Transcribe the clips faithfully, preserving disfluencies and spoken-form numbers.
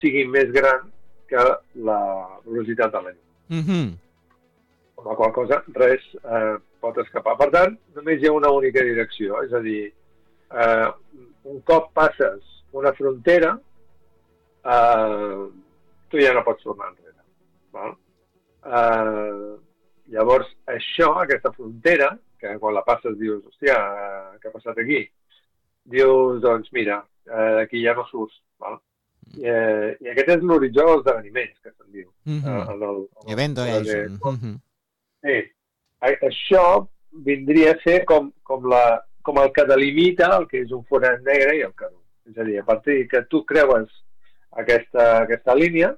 sigui més gran que la velocitat de la llum. Mm-hmm. Amb la qual cosa res eh, pot escapar. Per tant, només hi ha una única direcció, és a dir, eh, un cop passes una frontera, eh, tu ja no pots tornar enrere. Val? Eh, llavors, això, aquesta frontera, que quan la passes dius, hòstia, eh, què ha passat aquí? Dius, doncs mira, eh, aquí ja no surts. Val? I, eh, I aquest és l'horitzó dels esdeveniments, que se'n diu. Mm-hmm. Eh, en el, en el, Event horizon. Mm-hmm. Sí. Això vindria a ser com, com, la, com el que delimita el que és un forat negre i el que no. És a dir, a partir que tu creues aquesta, aquesta línia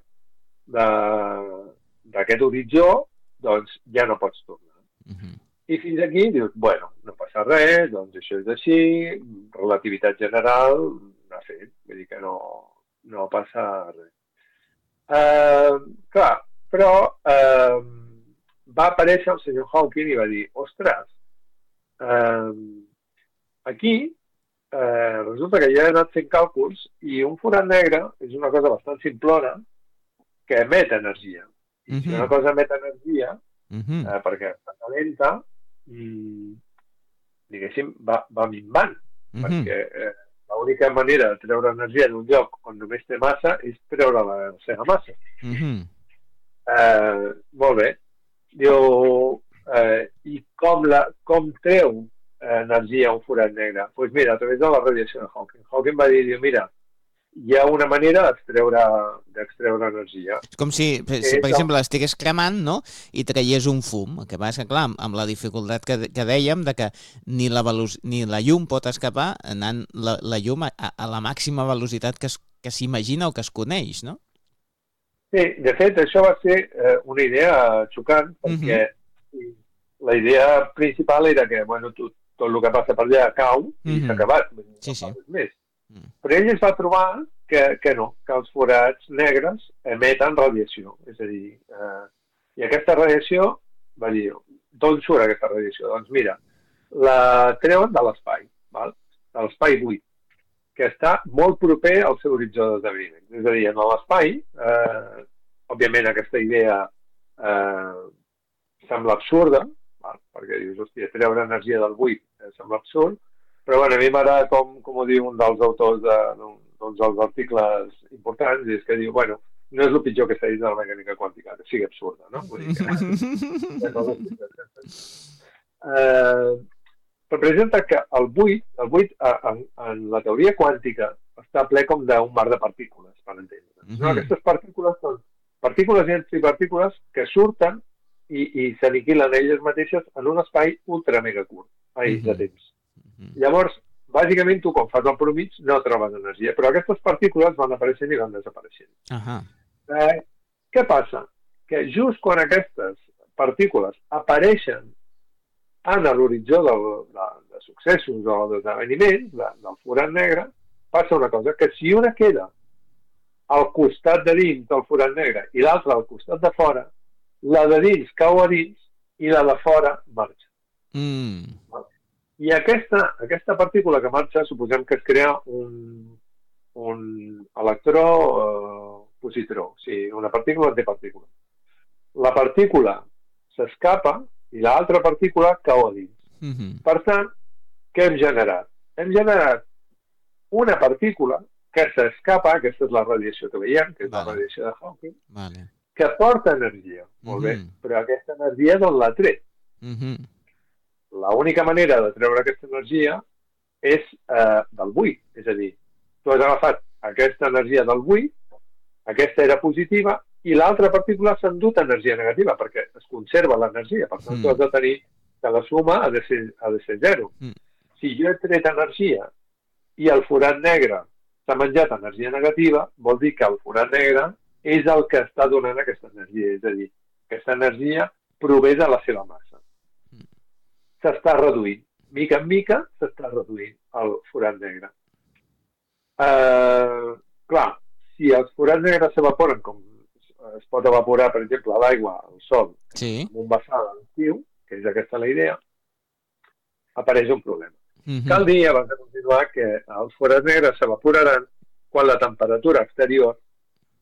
d'aquest horitzó, doncs ja no pots tornar. Mm-hmm. I fins aquí dius, bueno, no passa res, doncs això és així, relativitat general, n'ha fet, vull dir que no, no passa res. Uh, clar, però uh, va aparèixer el senyor Hawking i va dir, ostres, uh, aquí uh, resulta que jo he anat fent càlculs i un forat negre és una cosa bastant simplona que emet energia. I Mm-hmm. si una cosa emet energia, Mm-hmm. uh, perquè està calenta, i, diguéssim, va, va minvant, Mm-hmm. perquè eh, l'única manera de treure energia d'un lloc on només té massa és treure la seva massa. Mm-hmm. Eh, molt bé. Diu, eh, i com, la, com treu eh, energia un forat negre? Doncs pues mira, a través de la radiació de Hawking. Hawking va dir, diu, mira, hi ha una manera d'extreure d'extreure energia. És com si, si per exemple, estigués cremant, no?, i traies un fum. El que passa, clar, amb la dificultat que, que dèiem de que ni la, ni la llum pot escapar anant la, la llum a, a la màxima velocitat que, es, que s'imagina o que es coneix, no? Sí, de fet, això va ser eh, una idea xocant, perquè mm-hmm. la idea principal era que, bueno, tot, tot el que passa per allà cau i mm-hmm. s'ha acabat. Sí, sí. No més. Però ell es va trobar que, que no, que els forats negres emeten radiació. És a dir, eh, i aquesta radiació, va dir, d'on surt aquesta radiació? Doncs mira, la treuen de l'espai, val? De l'espai buit, que està molt proper al seu horitzó d'esdeveniment. És a dir, en l'espai, eh, òbviament aquesta idea eh, sembla absurda, val? Perquè dius, hòstia, treure energia del buit eh, sembla absurd, però bueno, a mi m'agrada com, com ho diu un dels autors de, doncs, dels articles importants, i és que diu, bueno, no és el pitjor que s'ha dit de la mecànica quàntica, que sigui absurda, no? Vull dir que... eh, representa que el buit, el buit en, en la teoria quàntica està ple com d'un mar de partícules, per entendre. Mm-hmm. No? Aquestes partícules són partícules i antipartícules que surten i, i s'aniquilen elles mateixes en un espai ultra mega curt, ai, mm-hmm. de temps. Llavors, bàsicament, tu quan fas el promig no trobes energia, però aquestes partícules van apareixent i van desapareixent. Uh-huh. Eh, què passa? Que just quan aquestes partícules apareixen en l'horitzó de, de, de successos o d'esdeveniments, de, del forat negre, passa una cosa, que si una queda al costat de dins del forat negre i l'altra al costat de fora, la de dins cau a dins i la de fora marxa. Mm. I aquesta, aquesta partícula que marxa, suposem que es crea un, un electró eh, positró, o sigui, una partícula antipartícula. La partícula s'escapa i l'altra partícula cau a dins. Mm-hmm. Per tant, què hem generat? Hem generat una partícula que s'escapa, aquesta és la radiació que veiem, que és vale. La radiació de Hawking, vale. que porta energia, molt mm-hmm. bé, però aquesta energia d'on l'ha tret? Mm-hmm. L'única manera de treure aquesta energia és eh, del buit. És a dir, tu has agafat aquesta energia del buit, aquesta era positiva, i l'altra partícula s'ha endut energia negativa, perquè es conserva l'energia. Per tant, mm. tu has de tenir que la suma ha de ser, ha de ser zero. Mm. Si jo he tret energia i el forat negre s'ha menjat energia negativa, vol dir que el forat negre és el que està donant aquesta energia. És a dir, aquesta energia prové de la seva massa. S'està reduint. Mica en mica s'està reduint el forat negre. Eh, clar, si els forats negres s'evaporen, com es pot evaporar, per exemple, l'aigua, el sol, sí. amb un vessal a l'estiu, que és aquesta la idea, apareix un problema. Mm-hmm. Cal dir, abans de continuar, que els forats negres s'evaporaran quan la temperatura exterior